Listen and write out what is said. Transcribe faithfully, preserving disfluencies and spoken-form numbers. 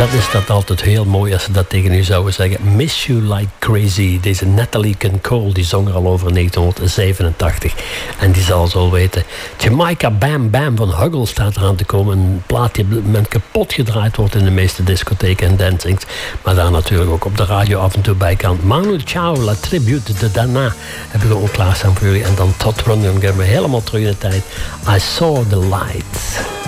dat is dat altijd heel mooi als ze dat tegen u zouden zeggen. Miss You Like Crazy. Deze Natalie Cole, die zong er al over negentien zevenentachtig. En die zal zo weten. Jamaica Bam Bam van Huggle staat eraan te komen. Een plaat die op dit moment kapot gedraaid wordt in de meeste discotheken en dancings. Maar daar natuurlijk ook op de radio af en toe bij kan. Manu Chao, La Tribute de Dana. Heb ik ook klaarstaan voor jullie. En dan Todd Rundgren, gaan we helemaal terug in de tijd. I Saw the Light.